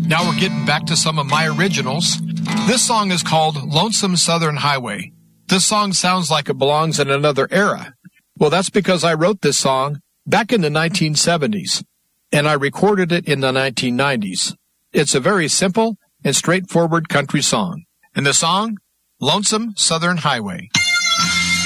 Now we're getting back to some of my originals. This song is called Lonesome Southern Highway. This song sounds like it belongs in another era. Well, that's because I wrote this song back in the 1970s, and I recorded it in the 1990s. It's a very simple and straightforward country song. And the song, Lonesome Southern Highway.